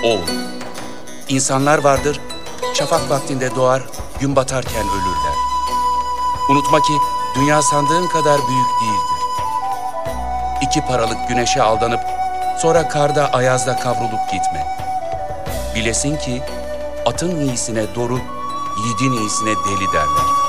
Oğul, insanlar vardır, şafak vaktinde doğar, gün batarken ölürler. Unutma ki dünya sandığın kadar büyük değildir. 2 paralık güneşe aldanıp sonra karda ayazda kavrulup gitme. Bilesin ki atın iyisine doru, yiğidin iyisine deli derler.